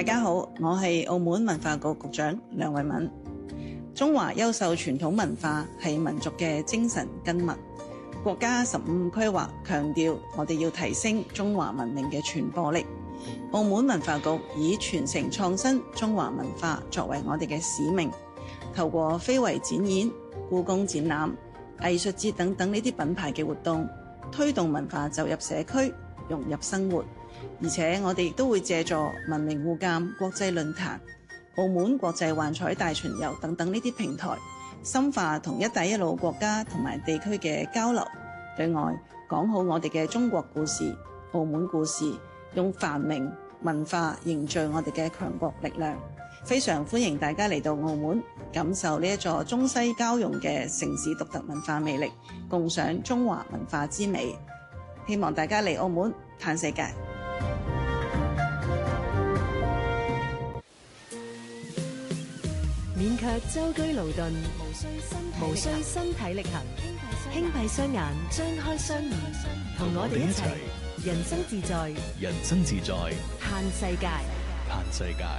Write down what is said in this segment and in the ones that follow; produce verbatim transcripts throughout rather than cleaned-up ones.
大家好，我係澳門文化局局長梁慧敏。中華優秀傳統文化係民族嘅精神根脈。國家十五規劃強調，我哋要提升中華文明嘅傳播力。澳門文化局以傳承創新中華文化作為我哋嘅使命，透過非遺展演、故宮展覽、藝術節等等呢啲品牌嘅活動，推動文化走入社區，融入生活。而且我哋亦都會借助文明互鑑國際論壇、澳門國際幻彩大巡遊等等呢啲平台，深化同一帶一路國家同埋地區嘅交流，對外講好我哋嘅中國故事、澳門故事，用繁榮文化凝聚我哋嘅強國力量。非常歡迎大家嚟到澳門，感受呢一座中西交融嘅城市獨特文化魅力，共賞中華文化之美。希望大家嚟澳門嘆世界。 免卻舟車勞頓，無需身體力行，輕閉雙眼，張開雙耳，同我哋一齊人生自在， 人生自在， 嘆世界， 嘆世界。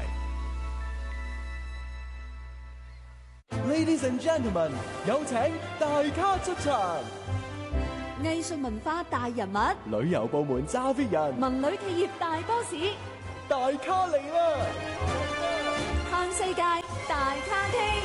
Ladies and gentlemen， 有請大咖出場。 藝術文化大人物， 旅遊部門揸 fit 人， 文旅企業大 boss， 大咖嚟啦！ 嘆世界大咖廳。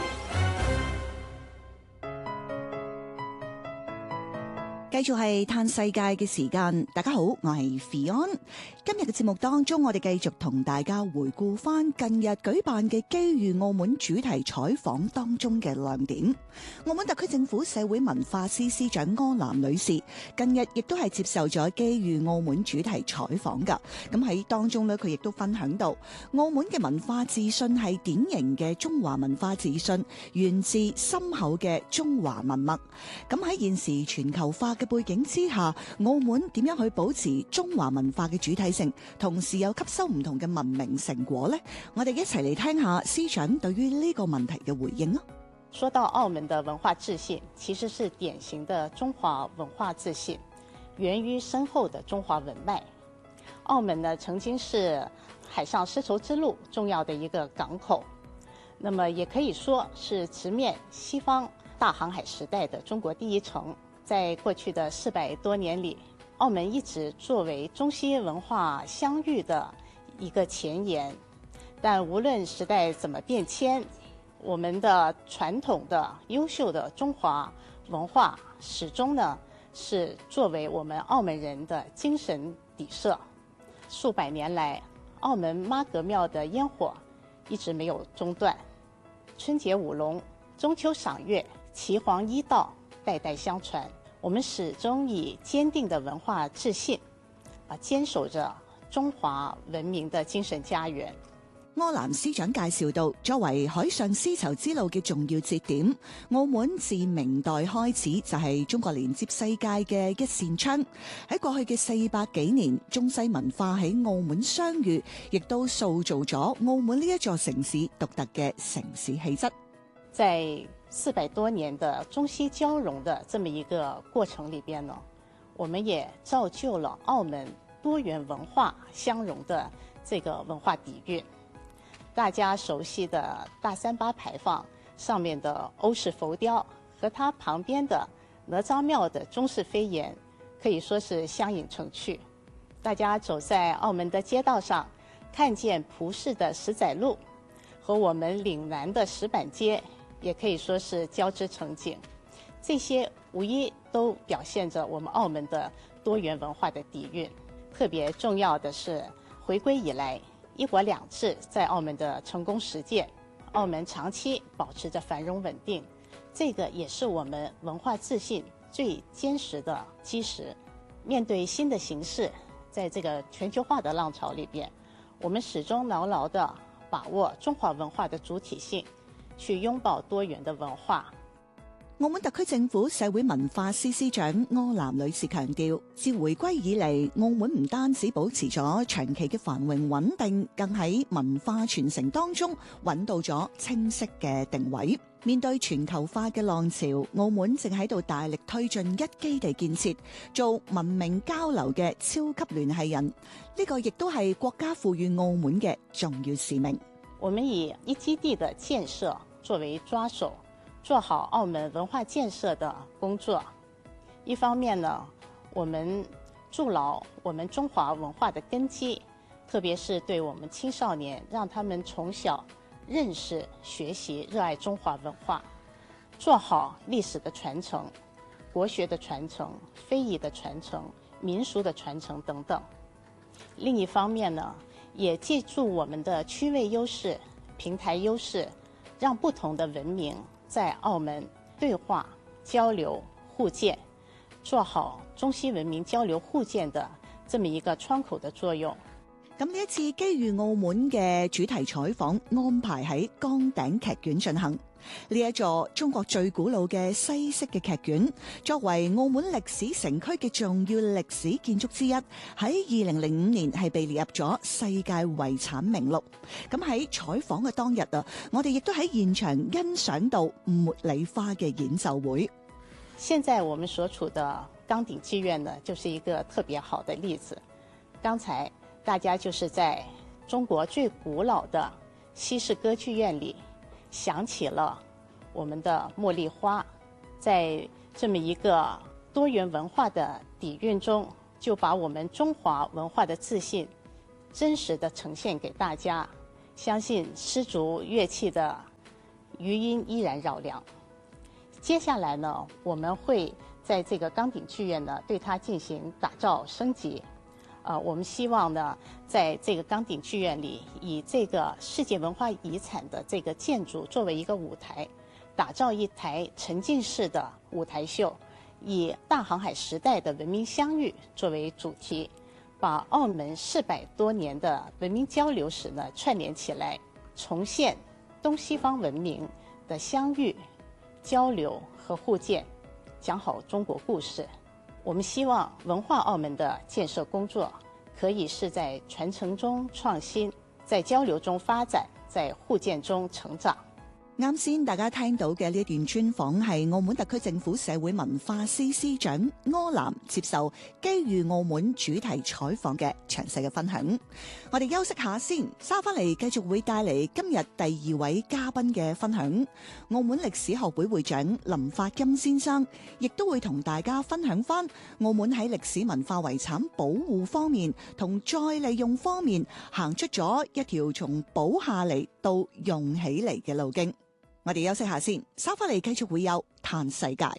繼續係嘆世界嘅時間，大家好，我係 Fion。今日嘅節目當中，我哋繼續同大家回顧翻近日舉辦嘅機遇澳門主題採訪當中嘅亮點。澳門特區政府社會文化司司長柯南女士近日亦都係接受咗機遇澳門主題採訪噶。咁喺當中呢，佢亦都分享到澳門嘅文化自信係典型嘅中華文化自信，源自深厚嘅中華文脈。咁喺現時全球化嘅背景之下，澳門點樣去保持中華文化嘅主體性，同時又吸收唔同嘅文明成果呢？我哋一齊嚟聽下司長對於呢個問題嘅回應啊！ 說到澳門的文化自信，其實是典型的中華文化自信，源於深厚的中華文脈。澳門呢，曾經是海上絲綢之路重要的一個港口，那麼也可以說是直面西方大航海時代的中國第一城。在過去的四百多年裡，澳門一直作為中西文化相遇的一個前沿。但無論時代怎麼變遷，我們的傳統的優秀的中華文化始終呢是作為我們澳門人的精神底色。數百年來，澳門媽閣廟的煙火一直沒有中斷，春節舞龍、中秋賞月、岐黃醫道代代相傳。我們始終以堅定的文化自信，啊，堅守着中華文明的精神家園。 柯南司長介紹到，作為海上絲綢之路嘅重要節點，澳門自明代開始就係中國連接世界嘅一扇窗。喺過去嘅四百幾年，中西文化喺澳門相遇，亦都塑造咗澳門呢一座城市獨特嘅城市氣質。 在四百多年的中西交融的這麼一個過程裏邊呢，我們也造就了澳門多元文化相融的這個文化底蘊。大家熟悉的大三巴牌坊上面的歐式浮雕，和它旁邊的哪吒廟的中式飛檐，可以說是相映成趣。大家走在澳門的街道上，看見葡式的石仔路和我們嶺南的石板街，也可以說是交織成景。這些無疑都表現着我們澳門的多元文化的底蘊。特別重要的是，回歸以來，一國兩制在澳門的成功實踐，澳門長期保持着繁榮穩定，這個也是我們文化自信最堅實的基石。面對新的形勢，在這個全球化的浪潮裏邊，我們始終牢牢地把握中華文化的主體性，去擁抱多元的文化。 澳門特區政府社會文化司司長柯南女士強調，自回歸以嚟，澳門唔單止保持咗長期嘅繁榮穩定，更喺文化傳承當中揾到咗清晰嘅定位。 面對全球化嘅浪潮，澳門正喺度大力推進一基地建設，做文明交流嘅超級聯繫人。呢個亦都係國家賦予澳門嘅重要使命。 我們以一基地的建設作為抓手，做好澳門文化建設的工作。一方面呢，我們築牢我們中華文化的根基，特別是對我們青少年，讓他們從小認識、學習、熱愛中華文化，做好歷史的傳承、國學的傳承、非遺的傳承、民俗的傳承等等。另一方面呢，也借助我們的區位優勢、平台優勢，讓不同的文明在澳門對話、交流、互鑑，做好中西文明交流互鑑的這麼一個窗口的作用。 咁呢一次機遇澳門嘅主題採訪安排喺崗頂劇院進行。呢一座中國最古老嘅西式嘅劇院，作為澳門歷史城區嘅重要歷史建築之一，喺二零零五年係被列入咗世界遺產名錄。咁喺採訪嘅當日啊，我哋亦都喺現場欣賞到茉莉花嘅演奏會。 現在我們所處的崗頂劇院呢，就是一個特別好的例子。剛才大家就是在中國最古老的西式歌劇院裏想起了我們的茉莉花，在這麼一個多元文化的底蘊中，就把我們中華文化的自信真實的呈現給大家。相信絲竹樂器的餘音依然繞梁。接下來呢，我們會在這個崗頂劇院呢，對它進行打造升級。呃，我們希望呢，在這個崗頂劇院裏，以這個世界文化遺產的這個建築作為一個舞台，打造一台沉浸式的舞台秀，以大航海時代的文明相遇作為主題，把澳門四百多年的文明交流史呢串聯起來，重現東西方文明的相遇、交流和互鑑，講好中國故事。我們希望文化澳門的建設工作可以是在傳承中創新，在交流中發展，在互鑑中成長。 啱先大家聽到嘅呢一段專訪係澳門特區政府社會文化司司長柯南接受機遇澳門主題採訪嘅詳細嘅分享。我哋休息下先，稍翻嚟繼續會帶嚟今日第二位嘉賓嘅分享。澳門歷史學會會長林發金先生亦都會同大家分享翻澳門喺歷史文化遺產保護方面同再利用方面行出咗一條從保下嚟到用起嚟嘅路徑。我哋休息下先，稍翻嚟繼續會有嘆世界。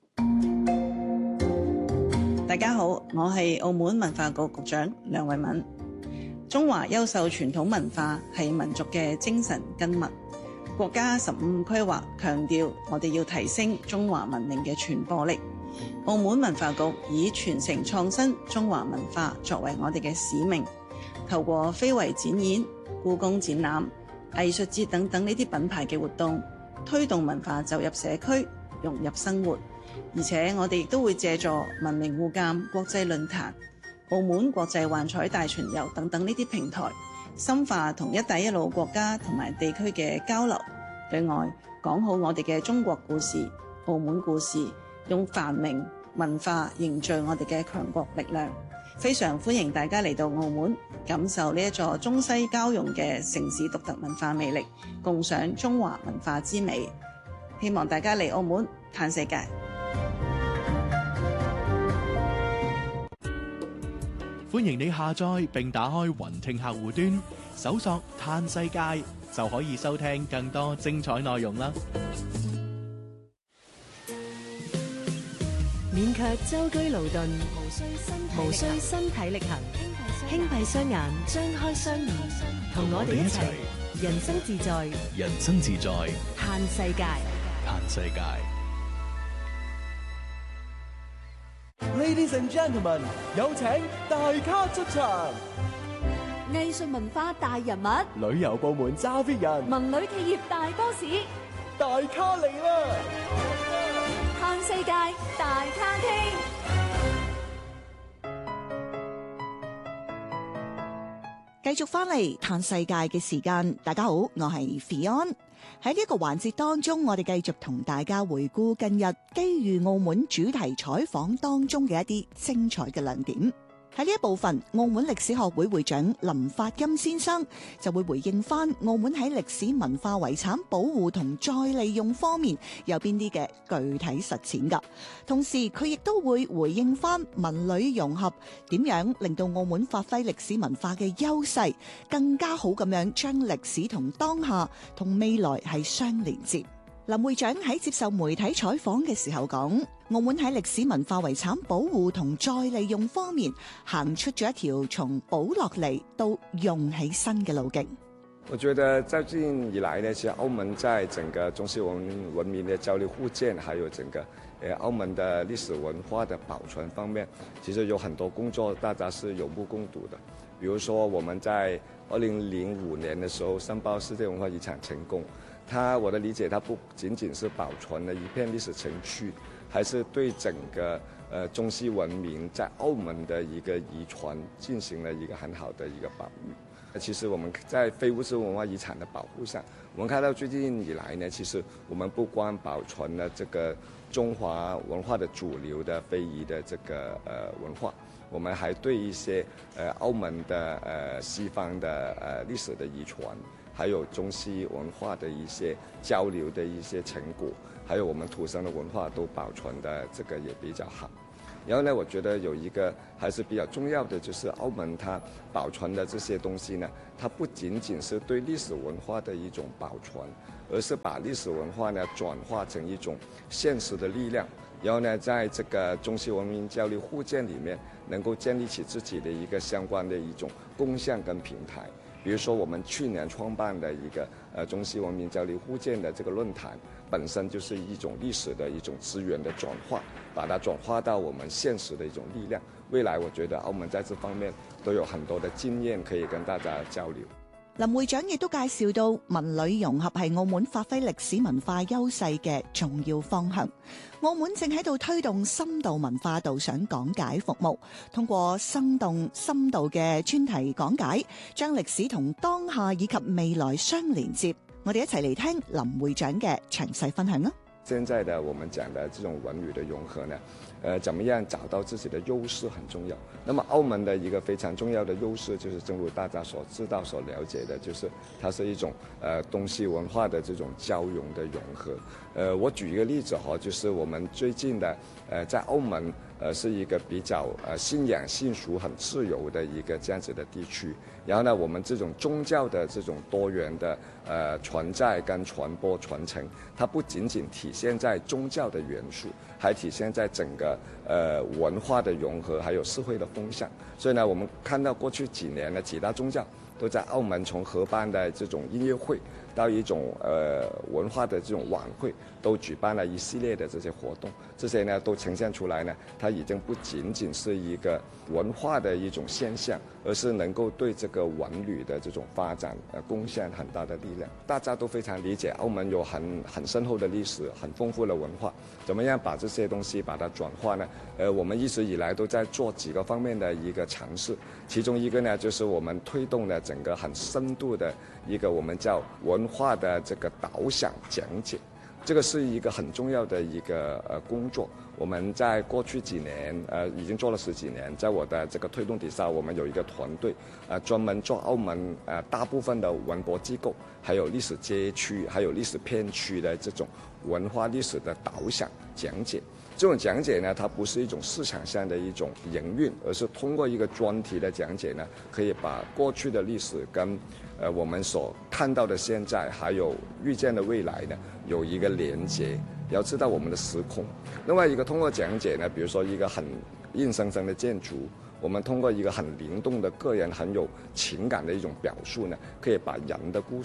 大家好，我係澳門文化局局長梁慧敏。中華優秀傳統文化係民族嘅精神根脈。國家十五規劃強調，我哋要提升中華文明嘅傳播力。澳門文化局以傳承創新中華文化作為我哋嘅使命，透過非遺展演、故宮展覽、藝術節等等呢啲品牌嘅活動，推動文化走入社區，融入生活。而且我哋亦都會借助文明互鑑國際論壇、澳門國際幻彩大巡遊等等呢啲平台，深化同一帶一路國家同埋地區嘅交流。對外講好我哋嘅中國故事、澳門故事，用繁榮文化凝聚我哋嘅強國力量。非常歡迎大家嚟到澳門，感受呢一座中西交融嘅城市獨特文化魅力，共賞中華文化之美。希望大家嚟澳門嘆世界。 歡迎你下載並打開雲聽客戶端，搜索嘆世界就可以收聽更多精彩內容啦。 免卻舟車勞頓，無需身體力行，輕閉雙眼，張開雙耳，同我哋一齊人生自在， 人生自在， 嘆世界， 嘆世界。 Ladies and gentlemen， 有請大咖出場。 藝術文化大人物， 旅遊部門揸 fit 人， 文旅企業大 boss， 大咖嚟啦！ 嘆世界大咖廳。 繼續翻嚟嘆世界嘅時間，大家好，我係 Fion。喺呢一個環節當中，我哋繼續同大家回顧近日機遇澳門主題採訪當中嘅一啲精彩嘅亮點。喺呢一部分，澳門歷史學會會長林發金先生就會回應翻澳門喺歷史文化遺產保護同再利用方面有邊啲嘅具體實踐㗎。同時佢亦都會回應翻文旅融合點樣令到澳門發揮歷史文化嘅優勢，更加好咁樣將歷史同當下同未來係相連接。林會長喺接受媒體採訪嘅時候講，澳門喺歷史文化遺產保護同再利用方面行出咗一條從保落嚟到用起身嘅路徑。 我覺得在最近以來呢，其實澳門在整個中西文文明的交流互鑑，還有整個呃澳門的歷史文化的保存方面，其實有很多工作大家是有目共睹的。比如說我們在二零零五年的時候申報世界文化遺產成功。它我的理解，它不僅僅是保存了一片歷史城區，還是對整個呃中西文明在澳門的一個遺傳進行了一個很好的一個保育。其實我們在非物質文化遺產的保護上，我們看到最近以來呢，其實我們不光保存了這個中華文化的主流的非遺的這個呃文化，我們還對一些呃澳門的呃西方的呃歷史的遺傳，還有中西文化的一些交流的一些成果，還有我們土生的文化都保存的這個也比較好。然後呢，我覺得有一個還是比較重要的，就是澳門它保存的這些東西呢，它不僅僅是對歷史文化的一種保存，而是把歷史文化呢轉化成一種現實的力量。然後呢，在這個中西文明交流互鑑裡面，能夠建立起自己的一個相關的一種共享跟平台。比如說，我們去年創辦的一個呃中西文明交流互鑑的這個論壇，本身就是一種歷史的一種資源的轉化，把它轉化到我們現實的一種力量。未來我覺得澳門在這方面都有很多的經驗可以跟大家交流。 林會長亦都介紹到文旅融合係澳門發揮歷史文化優勢嘅重要方向。澳門正喺度推動深度文化導賞講解服務，通過生動深度嘅專題講解，將歷史同當下以及未來相連接。我哋一齊嚟聽林會長嘅詳細分享啦。 現在的我們講的這種文旅的融合呢，呃，怎麼樣找到自己的優勢很重要。那麼澳門的一個非常重要的優勢，就是正如大家所知道、所了解的，就是它是一種呃東西文化的這種交融的融合。呃，我舉一個例子哈，就是我們最近的呃在澳門呃是一個比較呃信仰信俗很自由的一個這樣子的地區。然後呢，我們這種宗教的這種多元的呃存在跟傳播傳承，它不僅僅體現在宗教的元素，還體現在整個呃文化的融合，還有社會的風向。所以呢，我們看到過去幾年呢，幾大宗教都在澳門從合辦的這種音樂會到一種呃文化的這種晚會，都舉辦了一系列的這些活動。這些呢都呈現出來呢，它已經不僅僅是一個文化的一種現象，而是能夠對這個文旅的這種發展呃貢獻很大的力量。大家都非常理解澳門有很很深厚的歷史，很豐富的文化，怎麼樣把這些東西把它轉化呢？呃，我們一直以來都在做幾個方面的一個嘗試，其中一個呢就是我們推動了整個很深度的一個我們叫文化的這個導賞講解。這個是一個很重要的一個呃工作，我們在過去幾年呃已經做了十幾年，在我的這個推動底下，我們有一個團隊，呃專門做澳門呃大部分的文博機構，還有歷史街區，還有歷史片區的這種文化歷史的導賞講解。這種講解呢，它不是一種市場上的一種營運，而是通過一個專題的講解呢，可以把過去的歷史跟呃我們所看到的現在，還有預見的未來呢，有一個連接。要知道我們的時空。另外一個通過講解呢，比如說一個很硬生生的建築，我們通過一個很靈動的個人很有情感的一種表述呢，可以把人的故事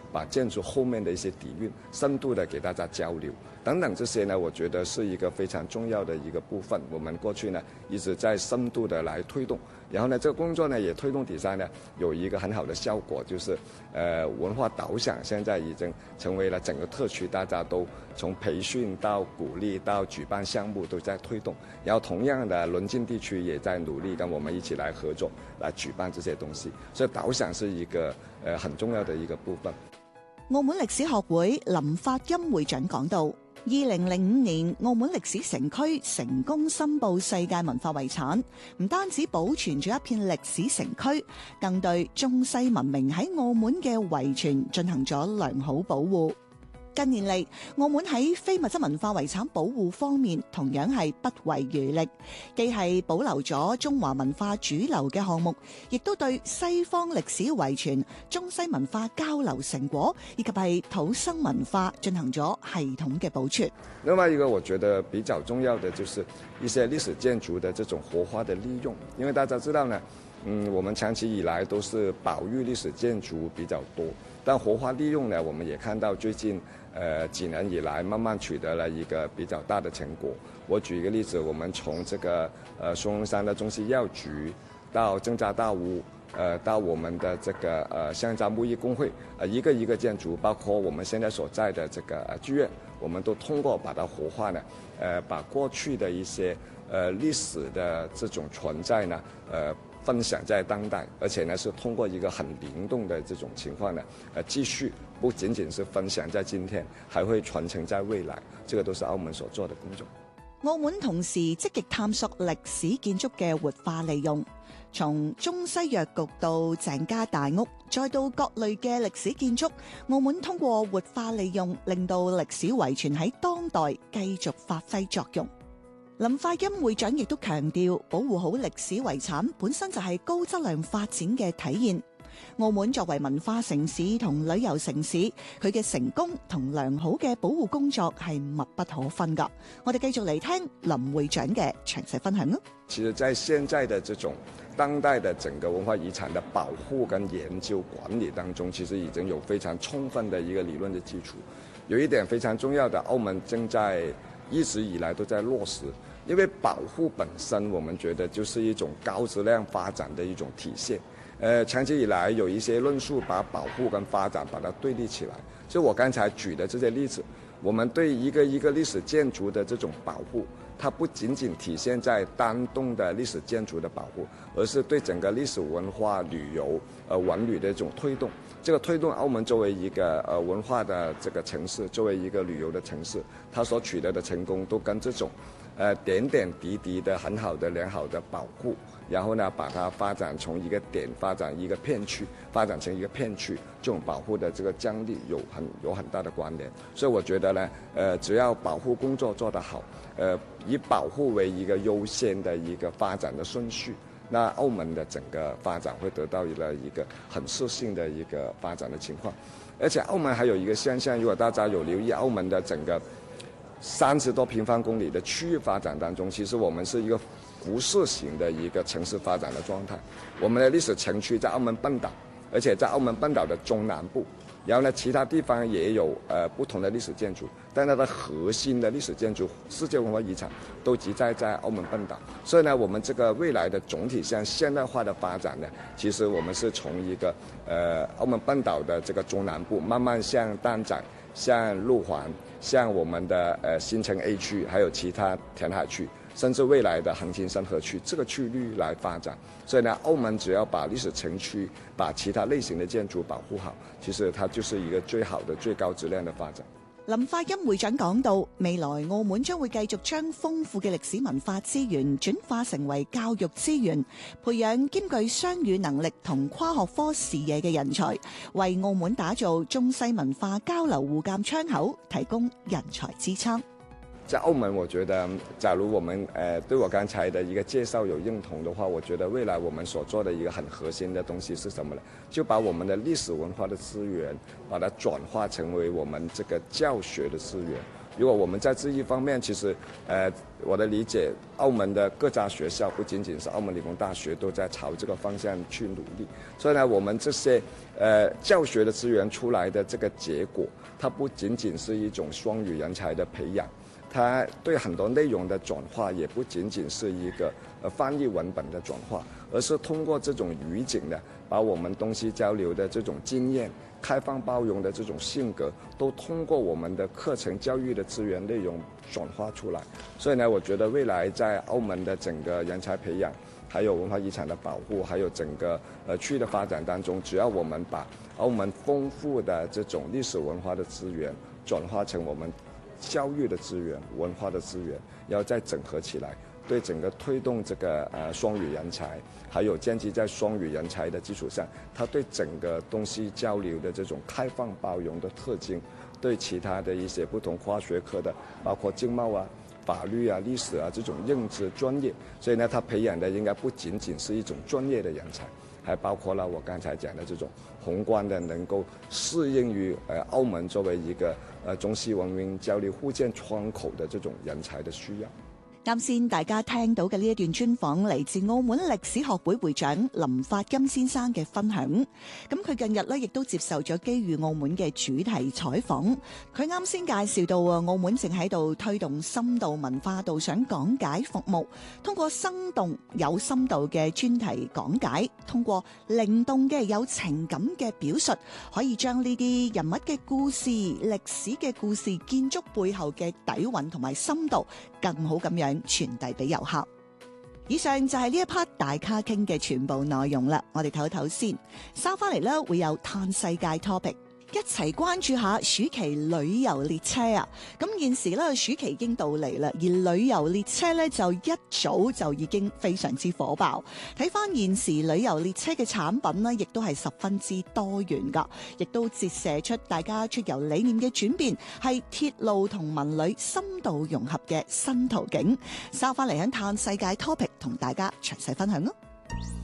把建筑后面的一些底蕴深度的给大家交流等等这些呢，我觉得是一个非常重要的一个部分。我们过去呢一直在深度的来推动，然后呢这个工作呢也推动底下呢有一个很好的效果，就是呃文化导赏现在已经成为了整个特区大家都从培训到鼓励到举办项目都在推动，然后同样的邻近地区也在努力跟我们一起来合作来举办这些东西，所以導賞是一個呃很重要的一個部分。 澳門歷史學會林發欽會長講到，二零零五年澳門歷史城區成功申報世界文化遺產，唔單止保存咗一片歷史城區，更對中西文明喺澳門嘅遺傳進行咗良好保護。近年嚟，澳門喺非物質文化遺產保護方面同樣係不遺餘力，既係保留咗中華文化主流嘅項目，亦都對西方歷史遺傳、中西文化交流成果以及係土生文化進行咗系統嘅保存。 另外一個我覺得比較重要的就是一些歷史建築的這種活化的利用，因為大家知道呢，嗯，我們長期以來都是保育歷史建築比較多，但活化利用呢，我們也看到最近呃幾年以來慢慢取得了一個比較大的成果。我舉一個例子，我們從這個呃松龍山的中西藥局到鄭家大屋，呃到我們的這個呃香樟木藝工會，呃一個一個建築，包括我們現在所在的這個呃劇院，我們都通過把它活化呢，呃把過去的一些呃歷史的這種存在呢，呃分享在當代，而且呢是通過一個很靈動的這種情況呢，呃繼續不僅僅是分享在今天，還會傳承在未來，這個都是澳門所做的工作。 澳門同時積極探索歷史建築嘅活化利用，從中西藥局到鄭家大屋，再到各類嘅歷史建築，澳門通過活化利用，令到歷史遺傳喺當代繼續發揮作用。林發欽會長亦都強調，保護好歷史遺產本身就係高質量發展嘅體現。澳門作為文化城市同旅遊城市，佢嘅成功同良好嘅保護工作係密不可分㗎。我哋繼續嚟聽林會長嘅詳細分享啦。 其實在現在的這種當代的整個文化遺產的保護跟研究管理當中，其實已經有非常充分的一個理論的基礎。有一點非常重要的，澳門正在一直以來都在落實。因為保護本身，我們覺得就是一種高質量發展的一種體現。呃，長期以來有一些論述把保護跟發展把它對立起來。就我剛才舉的這些例子，我們對一個一個歷史建築的這種保護，它不僅僅體現在單棟的歷史建築的保護，而是對整個歷史文化旅遊、呃文旅的一種推動。這個推動澳門作為一個呃文化的這個城市，作為一個旅遊的城市，它所取得的成功都跟這種呃點點滴滴的很好的良好的保護，然後呢把它發展從一個點發展一個片區，發展成一個片區，這種保護的這個張力有很有很大的關聯。所以我覺得呢，呃只要保護工作做得好，呃以保護為一個優先的一個發展的順序，那澳門的整個發展會得到一個一個很適性的一個發展的情況。而且澳門還有一個現象，如果大家有留意澳門的整個三十多平方公里的區域發展當中，其實我們是一個輻射型的一個城市發展的狀態。我們的歷史城區在澳門半島，而且在澳門半島的中南部，然後呢其他地方也有呃不同的歷史建築，但它的核心的歷史建築世界文化遺產都集在在澳門半島。所以呢，我們這個未來的總體向現代化的發展呢，其實我們是從一個呃澳門半島的這個中南部慢慢向蛋仔、向路環、像我們的呃新城 A 區，還有其他填海區，甚至未來的橫琴山河區這個區域來發展。所以呢，澳門只要把歷史城區、把其他類型的建築保護好，其實它就是一個最好的、最高質量的發展。 林發欽會長講到，未來澳門將會繼續將豐富嘅歷史文化資源轉化成為教育資源，培養兼具雙語能力同跨學科視野嘅人才，為澳門打造中西文化交流互鑑窗口，提供人才支撐。 在澳門，我覺得，假如我們呃對我剛才的一個介紹有認同的話，我覺得未來我們所做的一個很核心的東西是什麼呢？就把我們的歷史文化的資源，把它轉化成為我們這個教學的資源， 如果我們在這一方面，其實，呃，我的理解，澳門的各家學校，不僅僅是澳門理工大學，都在朝這個方向去努力。所以呢，我們這些，呃，教學的資源出來的這個結果，它不僅僅是一種雙語人才的培養，它對很多內容的轉化，也不僅僅是一個，呃，翻譯文本的轉化，而是通過這種語境呢，把我們東西交流的這種經驗，開放包容的這種性格，都通過我們的課程教育的資源內容轉化出來。所以呢，我覺得未來在澳門的整個人才培養，還有文化遺產的保護，還有整個呃區的發展當中，只要我們把澳門豐富的這種歷史文化的資源轉化成我們教育的資源、文化的資源，然後再整合起來，對整個推動這個呃雙語人才，還有建基在雙語人才的基礎上，它對整個東西交流的這種開放包容的特徵，對其他的一些不同跨學科的，包括經貿啊、法律啊、歷史啊這種認知專業，所以呢，它培養的應該不僅僅是一種專業的人才，還包括了我剛才講的這種宏觀的，能夠適應於呃澳門作為一個呃中西文明交流互見窗口的這種人才的需要。 啱先大家聽到嘅呢一段專訪嚟自澳門歷史學會會長林發金先生嘅分享。咁佢近日咧亦都接受咗機遇澳門嘅主題採訪。佢啱先介紹到啊，澳門正喺度推動深度文化導賞講解服務，通過生動有深度嘅專題講解，通過靈動嘅有情感嘅表述，可以將呢啲人物嘅故事、歷史嘅故事、建築背後嘅底蘊同埋深度，更好咁樣傳遞俾遊客。以上就係呢一 part 大咖傾嘅全部內容啦，我哋唞一唞先，收翻嚟咧會有嘆世界 topic。一齊關注下暑期旅遊列車啊！咁現時咧暑期已經到嚟啦，而旅遊列車咧就一早就已經非常之火爆。睇翻現時旅遊列車嘅產品呢，亦都係十分之多元噶，亦都折射出大家出遊理念嘅轉變，係鐵路同文旅深度融合嘅新途徑。收翻嚟喺嘆世界 topic 同大家詳細分享咯。